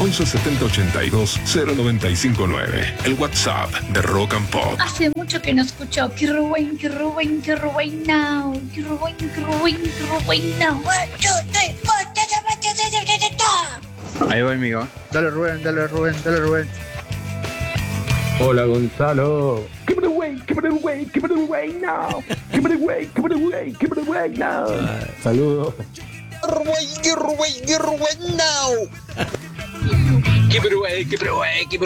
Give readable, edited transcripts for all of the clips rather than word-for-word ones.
11 70 82 0959. El WhatsApp de Rock and Pop. Hace mucho que no escucho Quiero Wayne now. Ahí va, amigo. Dale, Rubén. Hola, Gonzalo. Give it away now. Give it away now. Saludos. Give it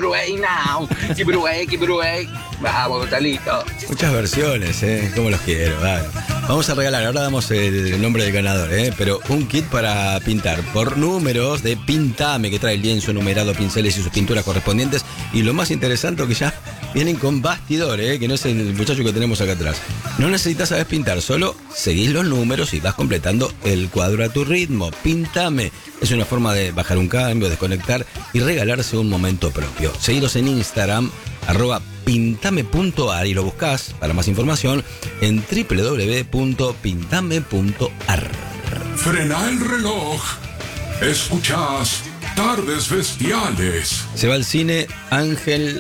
away. Vamos, Gonzalito. Muchas versiones, cómo los quiero. Vale. Vamos a regalar, ahora damos el nombre del ganador, pero un kit para pintar por números de Pintame, que trae el lienzo numerado, pinceles y sus pinturas correspondientes. Y lo más interesante que ya vienen con bastidor, que no es el muchacho que tenemos acá atrás. No necesitas saber pintar, solo seguís los números y vas completando el cuadro a tu ritmo. Pintame es una forma de bajar un cambio, desconectar y regalarse un momento propio. Seguiros en Instagram, @pintame.ar, y lo buscás para más información en www.pintame.ar. Frena el reloj. Escuchás Tardes Bestiales. Se va al cine Ángel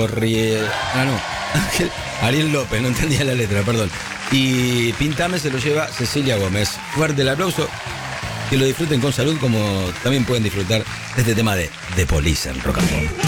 Ariel López, no entendía la letra, perdón. Y Pintame se lo lleva Cecilia Gómez. Fuerte el aplauso. Que lo disfruten con salud, como también pueden disfrutar de este tema de The Police en Rock and Pop.